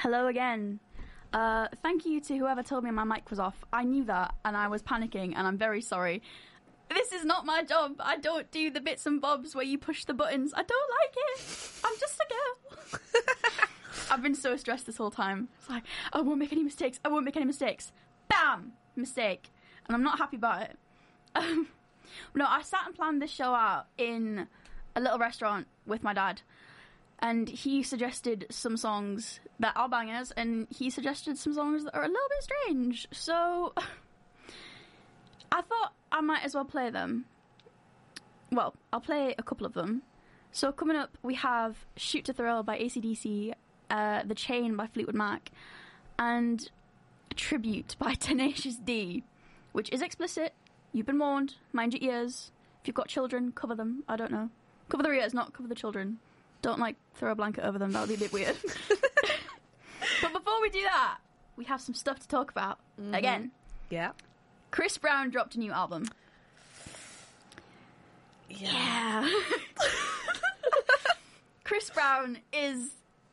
Hello again. Thank you to whoever told me my mic was off. I knew that, and I was panicking, and I'm very sorry. This is not my job. I don't do the bits and bobs where you push the buttons. I don't like it. I'm just a girl. I've been so stressed this whole time. It's like, I won't make any mistakes. I won't make any mistakes. Bam! Mistake. And I'm not happy about it. No, I sat and planned this show out in a little restaurant with my dad. And he suggested some songs that are bangers, and he suggested some songs that are a little bit strange. So I thought I might as well play them. Well, I'll play a couple of them. So coming up, we have Shoot to Thrill by AC/DC, The Chain by Fleetwood Mac, and Tribute by Tenacious D, which is explicit. You've been warned. Mind your ears. If you've got children, cover them. I don't know. Cover their ears, not cover the children. Don't, throw a blanket over them. That would be a bit weird. But before we do that, we have some stuff to talk about. Mm-hmm. Again. Yeah. Chris Brown dropped a new album. Yeah. Chris Brown is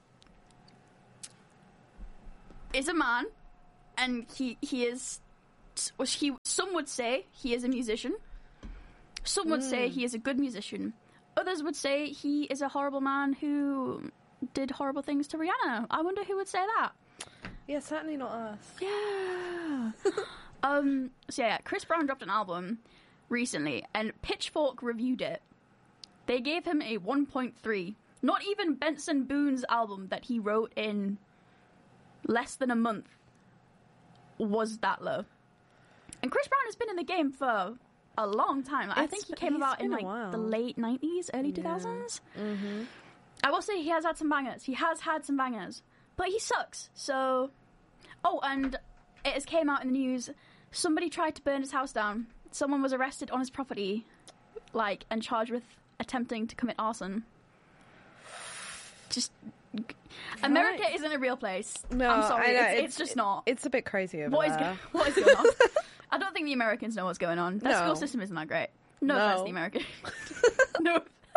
a man, and he is... some would say he is a musician. Some would say he is a good musician. Others would say he is a horrible man who did horrible things to Rihanna. I wonder who would say that. Yeah, certainly not us. Yeah. So yeah, Chris Brown dropped an album recently, and Pitchfork reviewed it. They gave him a 1.3. Not even Benson Boone's album that he wrote in less than a month was that low. And Chris Brown has been in the game for a long time. I think he came about in the late 90s, early 2000s. Mm-hmm. I will say he has had some bangers. He has had some bangers. But he sucks. So... Oh, and it has came out in the news. Somebody tried to burn his house down. Someone was arrested on his property, and charged with attempting to commit arson. Just... Right. America isn't a real place. No, I'm sorry. It's just not. It's a bit crazy over there. What is going on? I don't think the Americans know what's going on. Their school system isn't that great. No offense to the American. No.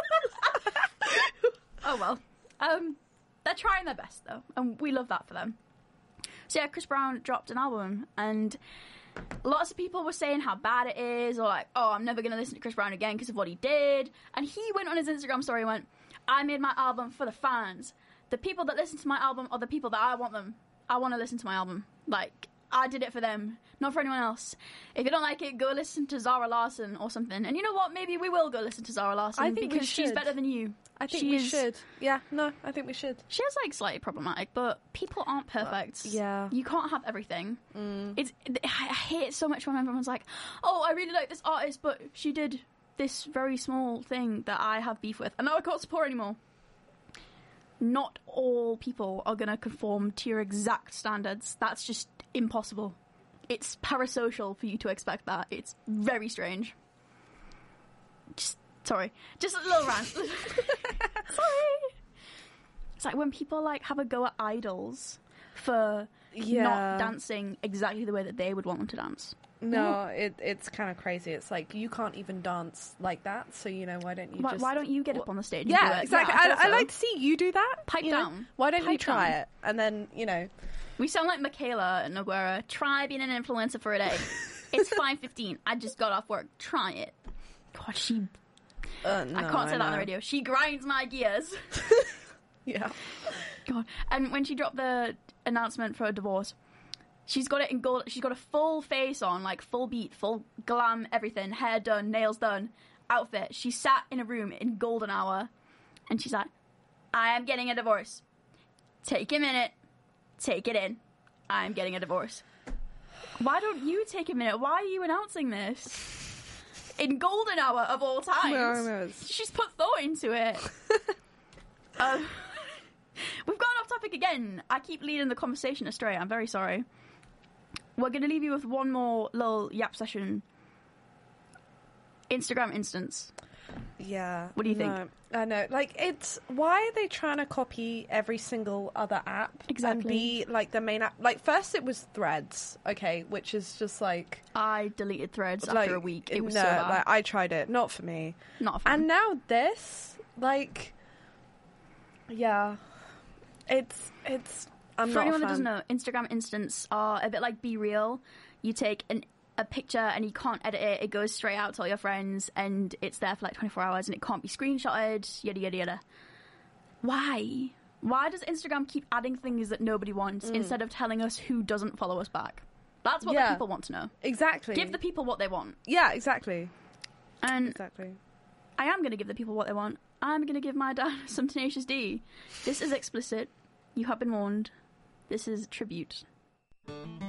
Oh well. They're trying their best though, and we love that for them. So yeah, Chris Brown dropped an album, and lots of people were saying how bad it is, or oh, I'm never going to listen to Chris Brown again because of what he did. And he went on his Instagram story and went, I made my album for the fans. The people that listen to my album are the people that I want them. I want to listen to my album. I did it for them, not for anyone else. If you don't like it, go listen to Zara Larsson or something. And you know what? Maybe we will go listen to Zara Larsson because she's better than you. I think we should. Yeah, no, I think we should. She is slightly problematic, but people aren't perfect. Yeah. You can't have everything. I hate it so much when everyone's like, oh, I really like this artist, but she did this very small thing that I have beef with, and now I can't support anymore. Not all people are going to conform to your exact standards. That's just impossible. It's parasocial for you to expect that. It's very strange. Just a little rant. Sorry. It's like when people have a go at idols for not dancing exactly the way that they would want them to dance. No, it's kind of crazy. It's like, you can't even dance like that, so, why don't you why don't you get up on the stage and do it? Exactly. Yeah, I like to see you do that. Pipe down. Why don't you try it? And then, We sound like Michaela Noguera. Try being an influencer for a day. It's 5:15. I just got off work. Try it. God, she... I can't say that on the radio. She grinds my gears. Yeah. God. And when she dropped the announcement for a divorce, she's got it in gold. She's got a full face on, full beat, full glam, everything. Hair done, nails done, outfit. She sat in a room in golden hour, and she's like, I am getting a divorce. Take a minute. Take it in. I'm getting a divorce. Why don't you take a minute? Why are you announcing this? In golden hour of all times. No. She's put thought into it. We've gone off topic again. I keep leading the conversation astray. I'm very sorry. We're going to leave you with one more little yap session. Instagram instance. Yeah. What do you think? I know. Why are they trying to copy every single other app? Exactly. And be, the main app? First it was Threads, okay, which is just, I deleted Threads after a week. It was so bad. I tried it. Not for me. Not for me. And now this, yeah. It's I'm For not anyone a that fan. doesn't know, Instagram Instants are a bit like Be Real. You take a picture and you can't edit it. It goes straight out to all your friends and it's there for like 24 hours and it can't be screenshotted, yada, yada, yada. Why? Why does Instagram keep adding things that nobody wants instead of telling us who doesn't follow us back? That's what the people want to know. Exactly. Give the people what they want. Yeah, exactly. And Exactly. I am going to give the people what they want. I'm going to give my dad some Tenacious D. This is explicit. You have been warned. This is tribute.